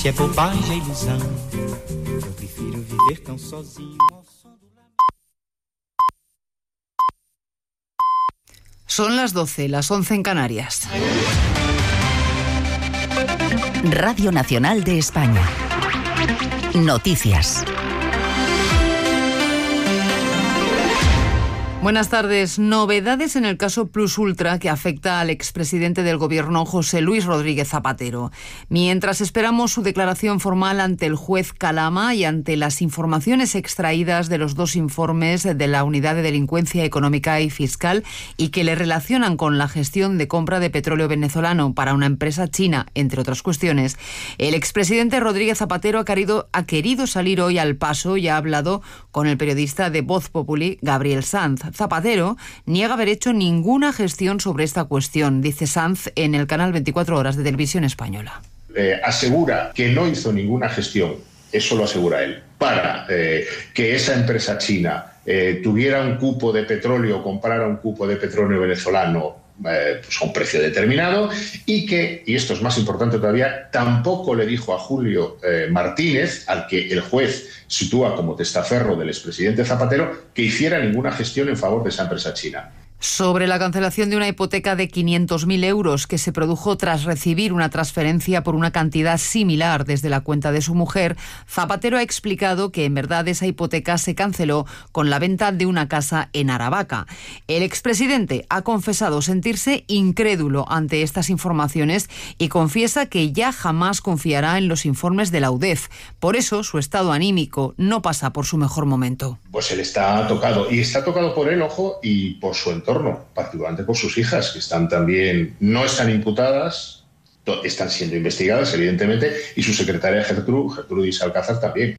Se é bobagem, é ilusão, eu prefiro viver tão sozinho ao som do Son las 12, las 11 en Canarias. Radio Nacional de España. Noticias. Buenas tardes. Novedades en el caso Plus Ultra que afecta al expresidente del Gobierno, José Luis Rodríguez Zapatero. Mientras esperamos su declaración formal ante el juez Calama y ante las informaciones extraídas de los dos informes de la Unidad de Delincuencia Económica y Fiscal y que le relacionan con la gestión de compra de petróleo venezolano para una empresa china, entre otras cuestiones, el expresidente Rodríguez Zapatero ha querido salir hoy al paso y ha hablado con el periodista de Voz Populi, Gabriel Sanz. Zapatero niega haber hecho ninguna gestión sobre esta cuestión, dice Sanz en el canal 24 Horas de Televisión Española. Asegura que no hizo ninguna gestión, eso lo asegura él, para que esa empresa china tuviera un cupo de petróleo, comprara un cupo de petróleo venezolano pues a un precio determinado y que, y esto es más importante todavía, tampoco le dijo a Julio Martínez, al que el juez sitúa como testaferro del expresidente Zapatero, que hiciera ninguna gestión en favor de esa empresa china. Sobre la cancelación de una hipoteca de 500.000 euros que se produjo tras recibir una transferencia por una cantidad similar desde la cuenta de su mujer, Zapatero ha explicado que en verdad esa hipoteca se canceló con la venta de una casa en Aravaca. El expresidente ha confesado sentirse incrédulo ante estas informaciones y confiesa que ya jamás confiará en los informes de la UDEF. Por eso su estado anímico no pasa por su mejor momento. Pues él está tocado, y está tocado por él, ojo, y por su entorno, particularmente por sus hijas, que están también, no están imputadas, están siendo investigadas, evidentemente, y su secretaria Gertrudis Alcázar también.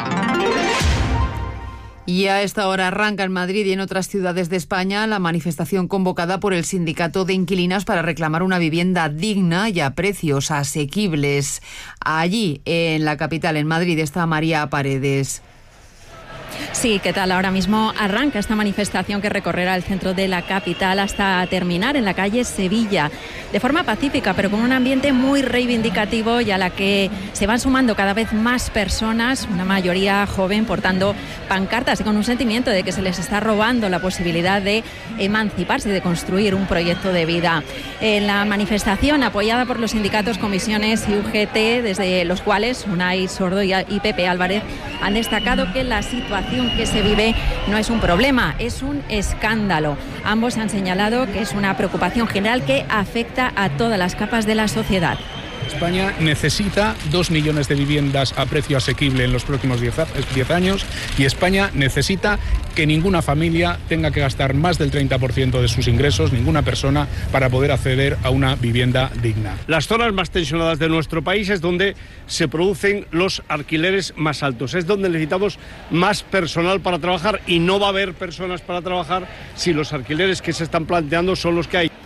Y a esta hora arranca en Madrid y en otras ciudades de España la manifestación convocada por el Sindicato de Inquilinas para reclamar una vivienda digna y a precios asequibles. Allí, en la capital, en Madrid, está María Paredes. Sí, ¿qué tal? Ahora mismo arranca esta manifestación que recorrerá el centro de la capital hasta terminar en la calle Sevilla, de forma pacífica, pero con un ambiente muy reivindicativo y a la que se van sumando cada vez más personas, una mayoría joven, portando pancartas y con un sentimiento de que se les está robando la posibilidad de emanciparse y de construir un proyecto de vida. En la manifestación, apoyada por los sindicatos Comisiones y UGT, desde los cuales Unai Sordo y Pepe Álvarez han destacado que la situación que se vive no es un problema, es un escándalo. Ambos han señalado que es una preocupación general que afecta a todas las capas de la sociedad. España necesita 2 millones de viviendas a precio asequible en los próximos 10 años y España necesita que ninguna familia tenga que gastar más del 30% de sus ingresos, ninguna persona, para poder acceder a una vivienda digna. Las zonas más tensionadas de nuestro país es donde se producen los alquileres más altos, es donde necesitamos más personal para trabajar y no va a haber personas para trabajar si los alquileres que se están planteando son los que hay.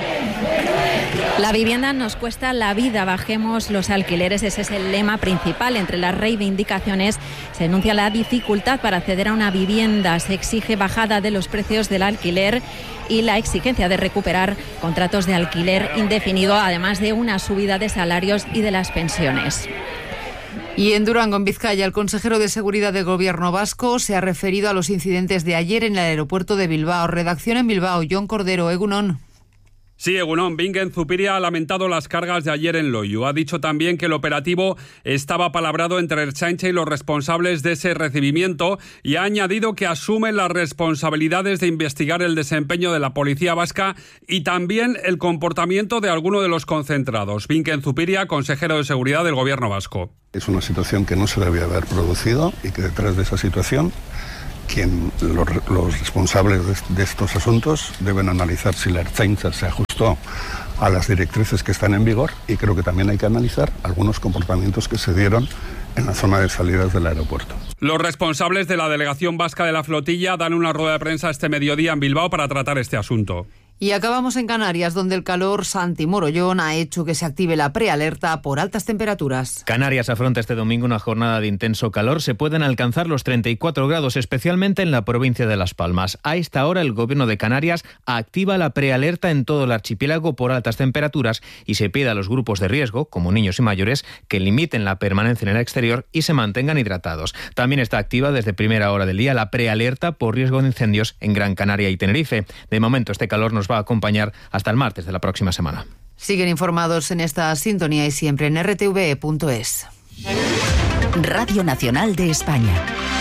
La vivienda nos cuesta la vida, bajemos los alquileres, ese es el lema principal. Entre las reivindicaciones se denuncia la dificultad para acceder a una vivienda, se exige bajada de los precios del alquiler y la exigencia de recuperar contratos de alquiler indefinido, además de una subida de salarios y de las pensiones. Y en Durango, en Vizcaya, el consejero de Seguridad del Gobierno vasco se ha referido a los incidentes de ayer en el aeropuerto de Bilbao. Redacción en Bilbao, Jon Cordero, Egunon. Sí, Egunon, Bingen Zupiria ha lamentado las cargas de ayer en Loiu. Ha dicho también que el operativo estaba palabrado entre Ertzaintza y los responsables de ese recibimiento y ha añadido que asume las responsabilidades de investigar el desempeño de la policía vasca y también el comportamiento de alguno de los concentrados. Bingen Zupiria, consejero de Seguridad del Gobierno vasco. Es una situación que no se debía haber producido y que detrás de esa situación los responsables de estos asuntos deben analizar si la Ertzaintza se ajustó a las directrices que están en vigor y creo que también hay que analizar algunos comportamientos que se dieron en la zona de salidas del aeropuerto. Los responsables de la delegación vasca de la flotilla dan una rueda de prensa este mediodía en Bilbao para tratar este asunto. Y acabamos en Canarias, donde el calor Santi Morollón ha hecho que se active la prealerta por altas temperaturas. Canarias afronta este domingo una jornada de intenso calor. Se pueden alcanzar los 34 grados, especialmente en la provincia de Las Palmas. A esta hora, el Gobierno de Canarias activa la prealerta en todo el archipiélago por altas temperaturas y se pide a los grupos de riesgo, como niños y mayores, que limiten la permanencia en el exterior y se mantengan hidratados. También está activa desde primera hora del día la prealerta por riesgo de incendios en Gran Canaria y Tenerife. De momento, este calor nos va a acompañar hasta el martes de la próxima semana. Siguen informados en esta sintonía y siempre en rtve.es. Radio Nacional de España.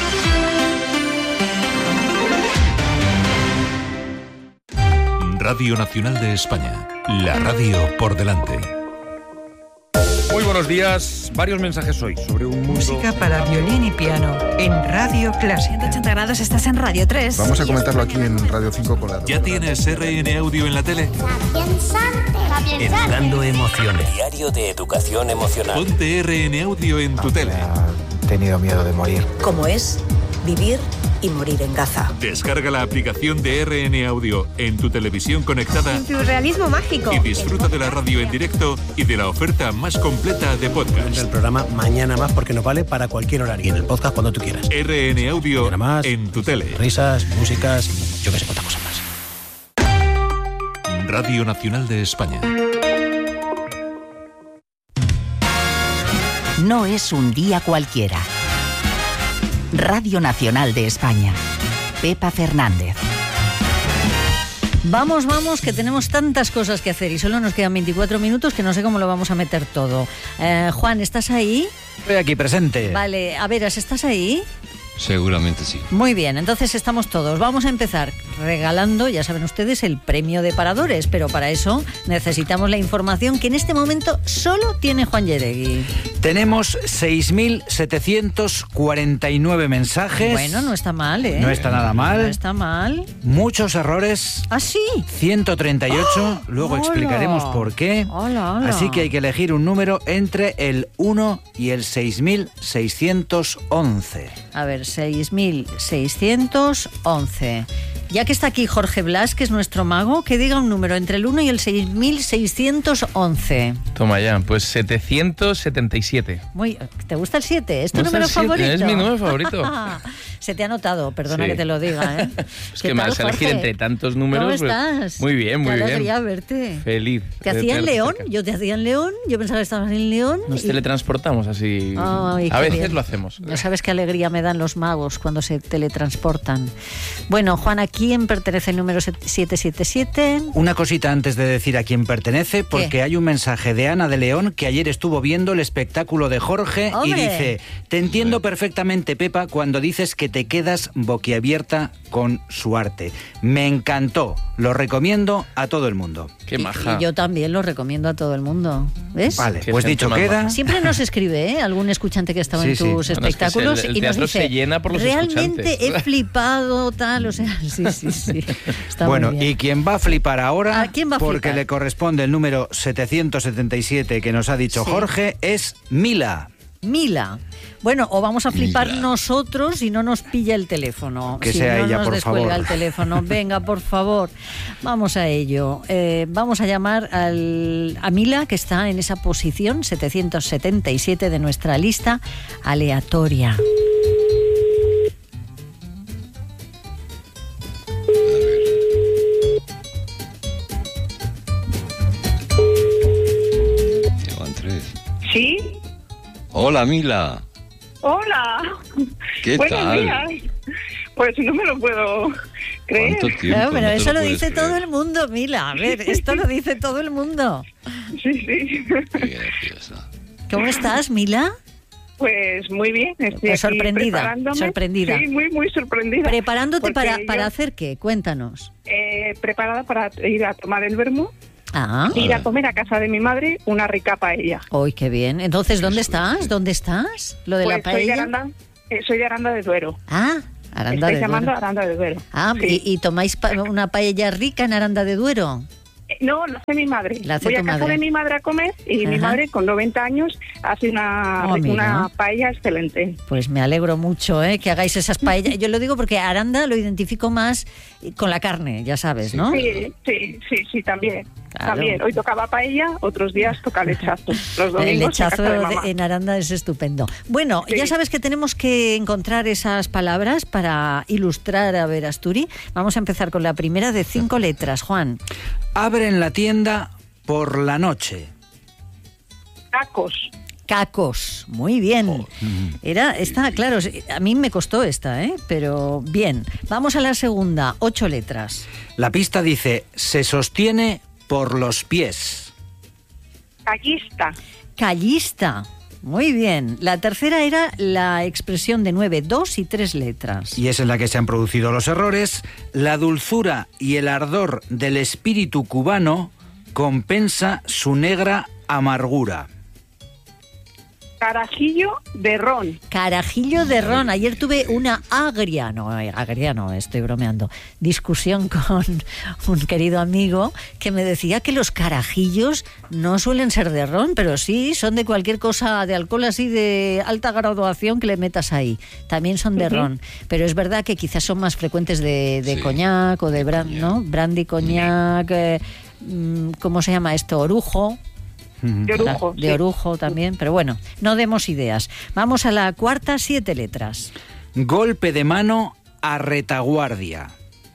Radio Nacional de España. La radio por delante. Muy buenos días. Varios mensajes hoy sobre un mundo... Música para violín y piano en Radio Clásica. 180 grados, estás en Radio 3. Vamos a comentarlo aquí en Radio 5 con la... ¿Ya tienes RN Audio en la tele? Educando emociones. Diario de educación emocional. Ponte RN Audio en tu tele. He tenido miedo de morir. ¿Cómo es vivir y morir en Gaza? Descarga la aplicación de RN Audio en tu televisión conectada. En tu realismo mágico. Y disfruta de la radio en directo y de la oferta más completa de podcast. El programa Mañana Más porque nos vale para cualquier horario. Y en el podcast cuando tú quieras. RN Audio más, en tu tele. Risas, músicas y yo que sé cuántas cosas más. Radio Nacional de España. No es un día cualquiera. Radio Nacional de España. Pepa Fernández. Vamos, que tenemos tantas cosas que hacer y solo nos quedan 24 minutos que no sé cómo lo vamos a meter todo. Juan, ¿estás ahí? Estoy aquí presente. Vale, a ver, ¿estás ahí? Seguramente sí. Muy bien, entonces estamos todos. Vamos a empezar regalando, ya saben ustedes, el premio de paradores, pero para eso necesitamos la información que en este momento solo tiene Juan Lledegui. Tenemos 6.749 mensajes. Bueno, no está mal, ¿eh? No está nada mal. No está mal. Muchos errores. ¿Ah, sí? 138, luego explicaremos por qué. Hola. Así que hay que elegir un número entre el 1 y el 6.611. A ver, 6.611. Ya que está aquí Jorge Blas, que es nuestro mago, que diga un número entre el 1 y el 6.611. Toma ya, pues 777. ¿Te gusta el 7? ¿Es tu número favorito? Es mi número favorito. Se te ha anotado, perdona que te lo diga, ¿eh? Es que me vas a elegir entre tantos números. ¿Cómo estás? Muy bien, muy bien. Qué alegría verte. Feliz. ¿Te hacía en León? Yo te hacía en León. Yo pensaba que estabas en León. Nos teletransportamos así. Ay, a veces bien. lo hacemos. No sabes qué alegría me dan los magos cuando se teletransportan. Bueno, Juan, ¿a quién pertenece el número 777? Una cosita antes de decir a quién pertenece, porque hay un mensaje de Ana de León que ayer estuvo viendo el espectáculo de Jorge. ¡Hombre! Y dice: te entiendo perfectamente, Pepa, cuando dices que te quedas boquiabierta con su arte. Me encantó, lo recomiendo a todo el mundo. Qué maja. Y yo también lo recomiendo a todo el mundo. ¿Ves? Vale, pues dicho queda. Siempre nos escribe, algún escuchante que ha estado en tus espectáculos el y nos dice: se llena por los realmente he flipado, tal, o sea, sí. Está bueno, muy bien. y quien va a flipar ahora, ¿A quién va a porque flipar? le corresponde el número 777 que nos ha dicho Jorge, es Mila. Bueno, o vamos a flipar nosotros y no nos pilla el teléfono. Que sea no ella, nos por descuelga favor. el teléfono. Venga, por favor. Vamos a ello. Vamos a llamar a Mila, que está en esa posición 777 de nuestra lista aleatoria. Llevan 3. ¿Sí? Hola, Mila. Hola. ¿Qué Buenos tal? días. Pues no me lo puedo creer. ¿Cuánto tiempo? Claro, pero No te eso lo puedes dice creer. todo el mundo, Mila. A ver, esto lo dice todo el mundo. Sí. Qué graciosa. ¿Cómo estás, Mila? Pues muy bien. Estoy Pues aquí sorprendida. preparándome. Sí, muy sorprendida. ¿Preparándote Porque para yo, hacer qué? Cuéntanos. preparada para ir a tomar el vermú. Ir a comer a casa de mi madre una rica paella. ¡Uy, qué bien! Entonces, ¿dónde estás? ¿Dónde estás? ¿Lo de la paella? Soy de Aranda de Duero. Aranda de Estáis llamando Duero. Aranda de Duero. Sí. ¿Y tomáis una paella rica en Aranda de Duero? No, lo hace mi madre. Voy a casa de mi madre a comer y mi madre con 90 años hace una paella excelente. Pues me alegro mucho que hagáis esas paellas. Yo lo digo porque Aranda lo identifico más con la carne, ya sabes, ¿no? Sí, también. Claro. También. Hoy tocaba paella, otros días toca lechazo. Los domingos el lechazo en Aranda es estupendo. Bueno, ya sabes que tenemos que encontrar esas palabras para ilustrar a Verasturi. Vamos a empezar con la primera de 5 letras, Juan. Abren la tienda por la noche. Cacos, muy bien. Claro, a mí me costó esta, pero bien. Vamos a la segunda, 8 letras. La pista dice, se sostiene por los pies. Callista. Muy bien. La tercera era la expresión de 9, 2 y 3 letras. Y es en la que se han producido los errores. La dulzura y el ardor del espíritu cubano compensa su negra amargura. Carajillo de ron. Ayer tuve una agria no, estoy bromeando, discusión con un querido amigo que me decía que los carajillos no suelen ser de ron, pero sí son de cualquier cosa de alcohol así de alta graduación que le metas ahí. También son de ron, pero es verdad que quizás son más frecuentes de coñac o de brandy, coñac, ¿cómo se llama esto? Orujo. De orujo también, pero bueno, no demos ideas. Vamos a la cuarta, 7 letras. Golpe de mano a retaguardia.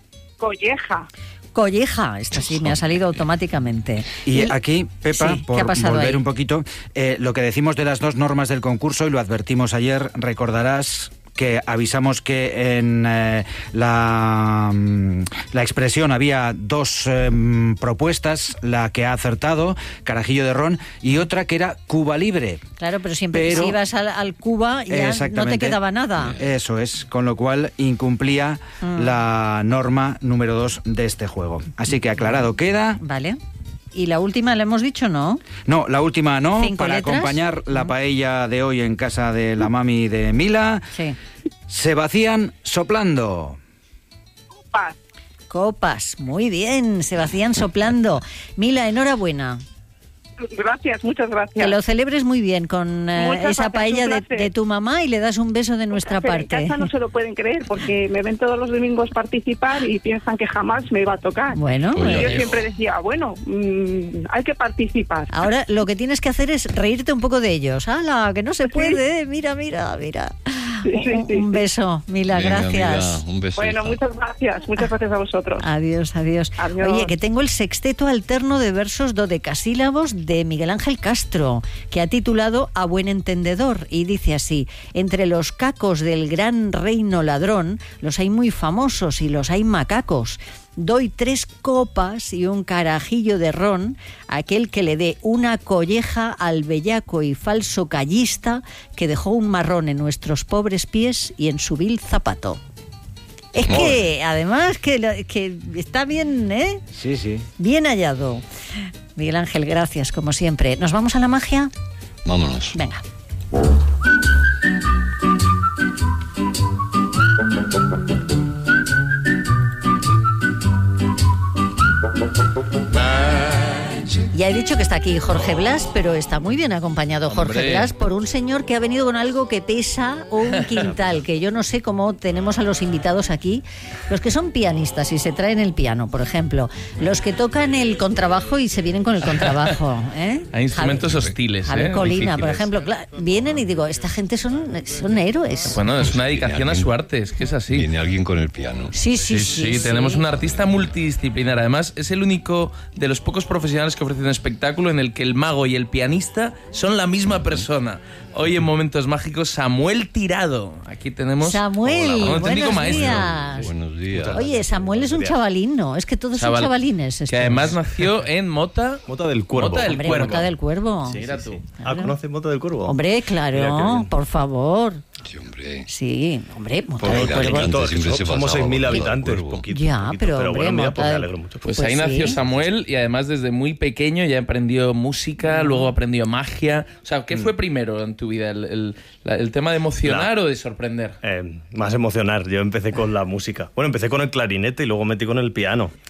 Colleja, esta sí me ha salido automáticamente. Y aquí, Pepa, por volver un poquito, lo que decimos de las 2 normas del concurso, y lo advertimos ayer, recordarás que avisamos que en la expresión había 2 propuestas, la que ha acertado, carajillo de ron, y otra que era Cuba Libre. Claro, pero siempre si ibas al Cuba ya no te quedaba nada. Eso es, con lo cual incumplía la norma número 2 de este juego. Así que aclarado queda. Vale. ¿Y la última la hemos dicho, no? No, la última no, 5 para letras. Acompañar la paella de hoy en casa de la mami de Mila. Sí. Se vacían soplando. Copas, muy bien, se vacían soplando. Mila, enhorabuena. Gracias, muchas gracias. Que lo celebres muy bien con esa paella de tu mamá y le das un beso de nuestra parte. En casa no se lo pueden creer porque me ven todos los domingos participar y piensan que jamás me iba a tocar. Bueno, y yo siempre decía, hay que participar. Ahora lo que tienes que hacer es reírte un poco de ellos. ¡Hala, que no se puede! Mira. Un beso, Mila, gracias. Mila, un beso. Bueno, muchas gracias a vosotros. Adiós. Oye, que tengo el sexteto alterno de versos dodecasílabos de Miguel Ángel Castro, que ha titulado A buen entendedor, y dice así: entre los cacos del gran reino ladrón, los hay muy famosos y los hay macacos. Doy 3 copas y un carajillo de ron a aquel que le dé una colleja al bellaco y falso callista que dejó un marrón en nuestros pobres pies y en su vil zapato. Es que, además, que está bien, ¿eh? Sí. Bien hallado. Miguel Ángel, gracias, como siempre. ¿Nos vamos a la magia? Vámonos. Venga. Ya he dicho que está aquí Jorge Blas, pero está muy bien acompañado Jorge Blas por un señor que ha venido con algo que pesa un quintal, que yo no sé cómo tenemos a los invitados aquí, los que son pianistas y se traen el piano, por ejemplo, los que tocan el contrabajo y se vienen con el contrabajo. Hay instrumentos hostiles. Javier Colina, difíciles. por ejemplo, vienen y digo, esta gente son héroes. Bueno, es una dedicación a su arte, es que es así. Viene alguien con el piano. Sí, tenemos un artista multidisciplinar. Además, es el único de los pocos profesionales que ofrecen un espectáculo en el que el mago y el pianista son la misma persona. Hoy en Momentos Mágicos, Samuel Tirado. Aquí tenemos... Samuel, un auténtico buenos días. maestro. Buenos días. Oye, Samuel es un chavalín, ¿no? Es que todos son chavalines. Que además nació en Mota del Cuervo. Mota del Cuervo. Sí, era tú. Claro. ¿Conoces Mota del Cuervo? Hombre, claro, por favor. Sí, hombre. Sí, hombre, Mota del Cuervo. Somos 6.000 habitantes, poquito. Ya, pero hombre, bueno, Mota me alegro mucho. Pues ahí nació Samuel y además desde muy pequeño ya aprendió música, luego aprendió magia. O sea, ¿qué fue primero en tu vida? ¿El tema de emocionar o de sorprender? Más emocionar. Yo empecé con la música. Bueno, empecé con el clarinete y luego metí con el piano.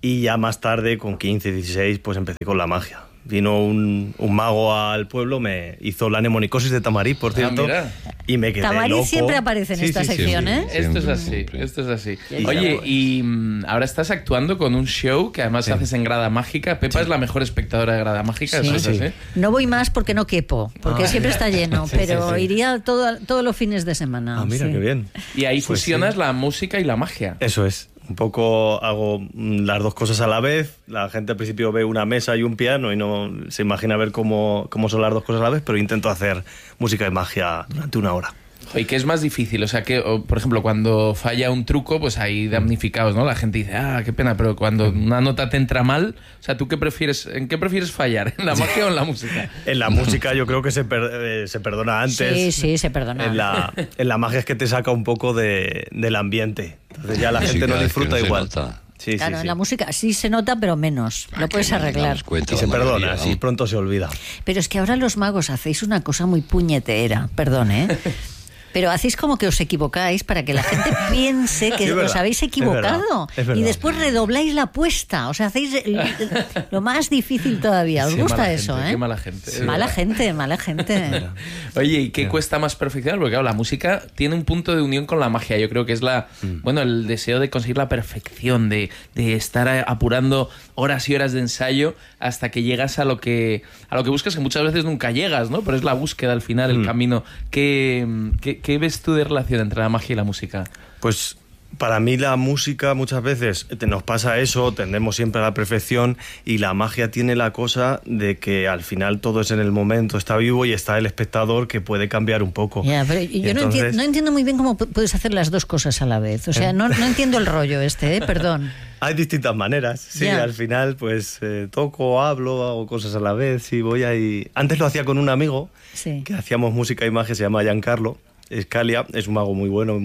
Y ya más tarde, con 15, 16, pues empecé con la magia. Vino un mago al pueblo, me hizo la nemonicosis de Tamariz, por cierto, y me quedé Tamariz loco. siempre aparece en esta sección, ¿eh? Esto es así. Oye, y ahora estás actuando con un show que además haces en Grada Mágica. Pepa es la mejor espectadora de Grada Mágica. Sí. ¿Eso es así? No voy más porque no quepo, porque siempre está lleno, pero iría todos los fines de semana. Ah, mira, qué bien. Y ahí fusionas la música y la magia. Eso es. Un poco hago las dos cosas a la vez. La gente al principio ve una mesa y un piano y no se imagina ver cómo son las dos cosas a la vez, pero intento hacer música y magia durante 1 hora. ¿Y qué es más difícil? O sea, que, por ejemplo, cuando falla un truco, pues hay damnificados, ¿no? La gente dice, qué pena, pero cuando una nota te entra mal, o sea, ¿tú en qué prefieres fallar? ¿En la magia o en la música? En la música yo creo que se perdona antes. Sí, se perdona. En la magia es que te saca un poco del ambiente. Entonces ya la gente no disfruta igual. Claro, en la música sí se nota, pero menos. Lo puedes arreglar. Y se perdona, así pronto se olvida. Pero es que ahora los magos hacéis una cosa muy puñetera, perdón, pero hacéis como que os equivocáis para que la gente piense que os habéis equivocado. Es verdad. Y después redobláis la apuesta. O sea, hacéis lo más difícil todavía. ¿Os gusta eso? Qué mala gente. Mala gente. Oye, ¿y qué cuesta más perfeccionar? Porque claro, la música tiene un punto de unión con la magia. Yo creo que es el deseo de conseguir la perfección, de estar apurando horas y horas de ensayo hasta que llegas a lo que buscas, que muchas veces nunca llegas, ¿no? Pero es la búsqueda al final, el camino. ¿Qué ves tú de relación entre la magia y la música? Pues para mí la música muchas veces nos pasa eso, tendemos siempre a la perfección, y la magia tiene la cosa de que al final todo es en el momento, está vivo y está el espectador que puede cambiar un poco. Pero yo entonces, no entiendo muy bien cómo puedes hacer las dos cosas a la vez. O sea, no entiendo el rollo perdón. Hay distintas maneras, sí, al final pues toco, hablo, hago cosas a la vez, sí, voy ahí. Antes lo hacía con un amigo, que hacíamos música y magia, se llama Giancarlo Scalia, es un mago muy bueno,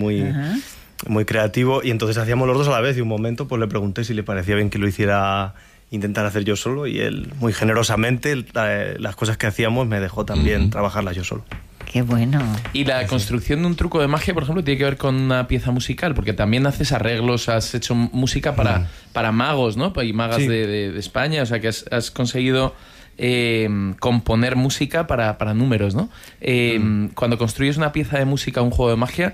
muy creativo, y entonces hacíamos los dos a la vez, y un momento pues le pregunté si le parecía bien que lo hiciera, intentar hacer yo solo, y él muy generosamente las cosas que hacíamos me dejó también trabajarlas yo solo. Qué bueno. Y la construcción de un truco de magia, por ejemplo, tiene que ver con una pieza musical, porque también haces arreglos, has hecho música para magos, ¿no? Y magas de España, o sea que has conseguido componer música para números, ¿no? Cuando construyes una pieza de música, un juego de magia,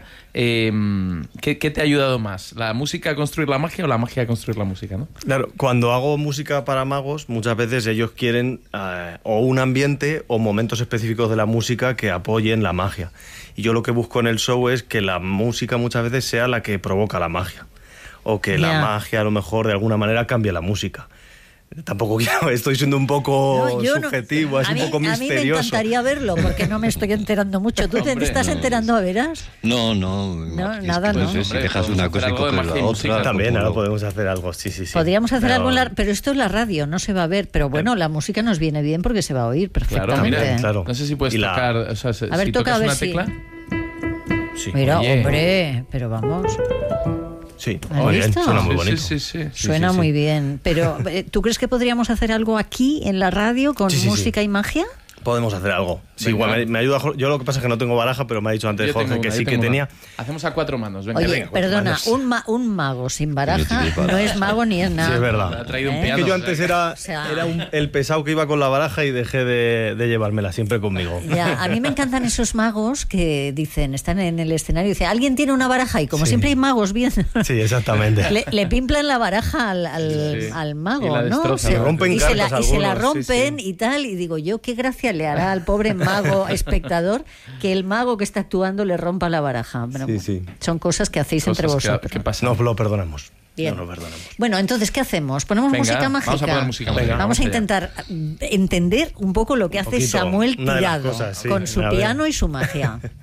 ¿qué te ha ayudado más? ¿La música a construir la magia o la magia a construir la música, no? Claro, cuando hago música para magos, muchas veces ellos quieren o un ambiente o momentos específicos de la música que apoyen la magia. Y yo lo que busco en el show es que la música muchas veces sea la que provoca la magia, o que la magia a lo mejor de alguna manera cambie la música. Tampoco estoy siendo un poco subjetivo, es un poco misterioso. A mí me encantaría verlo, porque no me estoy enterando mucho. ¿Tú te estás enterando, Veras? No, nada, no. Pues si dejas una cosa y coges la otra. También, ahora podemos hacer algo, sí. Podríamos hacer algo pero esto es la radio, no se va a ver. Pero bueno, la música nos viene bien porque se va a oír perfectamente. Claro. No sé si puedes tocar, o sea, a ver, toca a ver si... Sí. Mira, hombre, pero vamos... Sí, suena muy bonito. Suena muy bien. Pero, ¿tú crees que podríamos hacer algo aquí en la radio con música y magia? Podemos hacer algo. Sí, igual me ayuda. Yo lo que pasa es que no tengo baraja, pero me ha dicho antes Jorge que sí que tenía. Hacemos a 4 manos. Venga, Oye, perdona, un mago sin baraja no es mago ni es nada. Sí, es verdad. Ha traído un piano. Es que yo antes era el pesado que iba con la baraja y dejé de llevármela siempre conmigo. A mí me encantan esos magos que dicen, están en el escenario y dicen, alguien tiene una baraja, y como siempre hay magos viendo. Sí, exactamente. Le pimplan la baraja al mago, ¿no? Se rompen cartas y se la rompen y tal, y digo yo, qué gracia le hará al pobre mago espectador que el mago que está actuando le rompa la baraja. Bueno, son cosas que hacéis entre vosotros. ¿Qué pasa? No lo perdonamos. Bien. No lo perdonamos. Bueno, entonces, ¿qué hacemos? ¿Ponemos música mágica? Vamos a poner música mágica. Vamos a intentar entender un poco lo que hace Samuel Tirado con su piano y su magia.